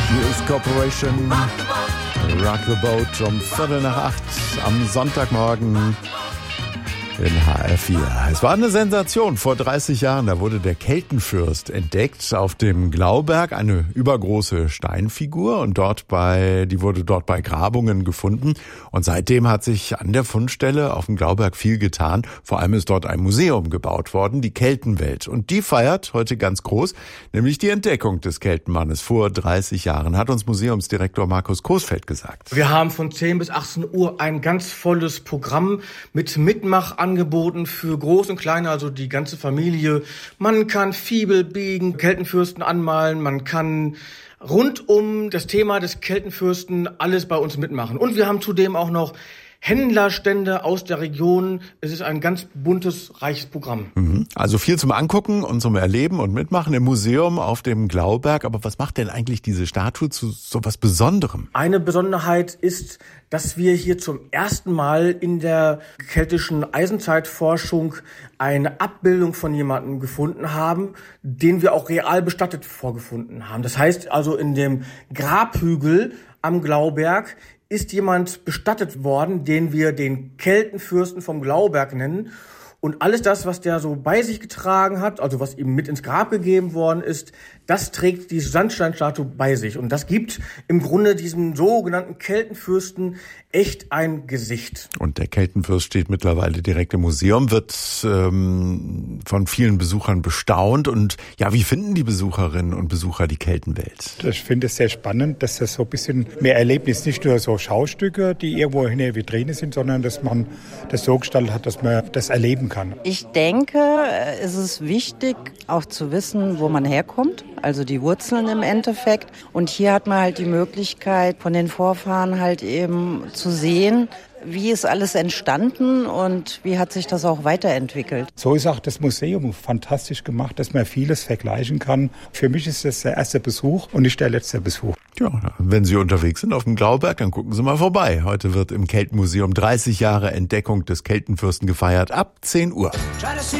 News Corporation, Rock the Boat um 7:45 am Sonntagmorgen in HR4. Es war eine Sensation. Vor 30 Jahren, da wurde der Keltenfürst entdeckt auf dem Glauberg, eine übergroße Steinfigur, und die wurde dort bei Grabungen gefunden. Und seitdem hat sich an der Fundstelle auf dem Glauberg viel getan. Vor allem ist dort ein Museum gebaut worden, die Keltenwelt. Und die feiert heute ganz groß, nämlich die Entdeckung des Keltenmannes vor 30 Jahren, hat uns Museumsdirektor Markus Coesfeld gesagt. Wir haben von 10 bis 18 Uhr ein ganz volles Programm mit Mitmachangeboten für Groß und Klein, also die ganze Familie. Man kann Fibel biegen, Keltenfürsten anmalen, man kann rund um das Thema des Keltenfürsten alles bei uns mitmachen. Und wir haben zudem auch noch Händlerstände aus der Region. Es ist ein ganz buntes, reiches Programm. Also viel zum Angucken und zum Erleben und Mitmachen im Museum auf dem Glauberg. Aber was macht denn eigentlich diese Statue zu so was Besonderem? Eine Besonderheit ist, dass wir hier zum ersten Mal in der keltischen Eisenzeitforschung eine Abbildung von jemandem gefunden haben, den wir auch real bestattet vorgefunden haben. Das heißt also, in dem Grabhügel am Glauberg ist jemand bestattet worden, den wir den Keltenfürsten vom Glauberg nennen. Und alles das, was der so bei sich getragen hat, also was ihm mit ins Grab gegeben worden ist, das trägt die Sandsteinstatue bei sich. Und das gibt im Grunde diesem sogenannten Keltenfürsten echt ein Gesicht. Und der Keltenfürst steht mittlerweile direkt im Museum, wird von vielen Besuchern bestaunt. Und ja, wie finden die Besucherinnen und Besucher die Keltenwelt? Ich finde es sehr spannend, dass das so ein bisschen mehr Erlebnis, nicht nur so Schaustücke, die irgendwo in der Vitrine sind, sondern dass man das so gestaltet hat, dass man das erleben kann. Ich denke, es ist wichtig, auch zu wissen, wo man herkommt, also die Wurzeln im Endeffekt. Und hier hat man halt die Möglichkeit, von den Vorfahren halt eben zu sehen, wie ist alles entstanden und wie hat sich das auch weiterentwickelt. So ist auch das Museum fantastisch gemacht, dass man vieles vergleichen kann. Für mich ist das der erste Besuch und nicht der letzte Besuch. Ja, wenn Sie unterwegs sind auf dem Glauberg, dann gucken Sie mal vorbei. Heute wird im Keltenmuseum 30 Jahre Entdeckung des Keltenfürsten gefeiert ab 10 Uhr.